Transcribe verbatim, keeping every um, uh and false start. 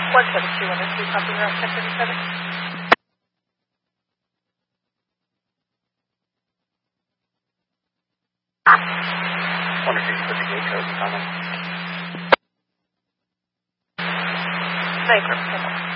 one seven two one two, copy route ten thirty-seven. one two six, put the gate code, comment. Baker,